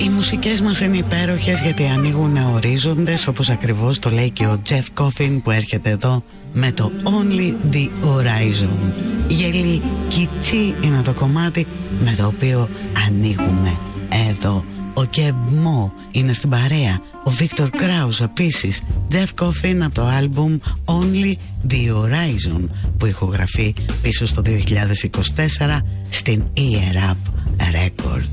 Οι μουσικές μας είναι υπέροχες γιατί ανοίγουν ορίζοντες, όπως ακριβώς το λέει και ο Jeff Coffin που έρχεται εδώ με το Only the Horizon. Γελί κιτσί είναι το κομμάτι με το οποίο ανοίγουμε εδώ. Ο Κεμπμό είναι στην παρέα, ο Βίκτορ Κράους επίσης, Jeff Coffin από το άλμπουμ Only the Horizon που ηχογραφεί πίσω στο 2024 στην Ear Up Records.